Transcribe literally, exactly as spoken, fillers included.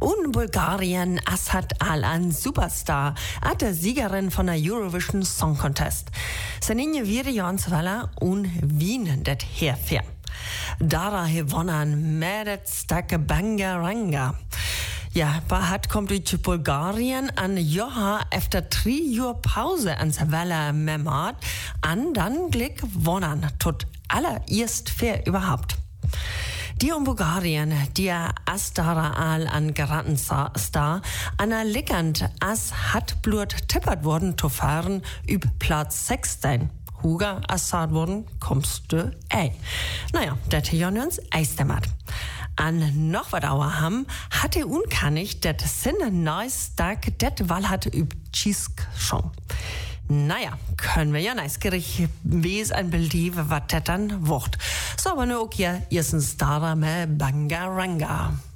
Und Bulgarien, as hat all an Superstar, at der Siegerin von der Eurovision Song Contest. Seninje vier Jans Walla und Wien det herfär. Dara he wonnen med starke Bangaranga. Ja, hat kommt durch Bulgarien an Joha efter drei Jahr Pause ans Welle Memad an dann Glick wonnen tot allererst fair überhaupt. Die um Bulgarien, die Astara al an geraten Star, an der Lickand as hat blut tippert worden zu fahren üb Platz sechzehn. Huga Assad worden, kommst du ey. Naja, der Tejonions eisdämmert. An noch was Dauer haben, hatte unkannig, det Sinne nice stark det Wall hatte üb Tschisk schon. Naja, können wir ja neisgierig, wie es ein Believe, was das dann wird. So, aber nur okay, erstens da me Bangaranga.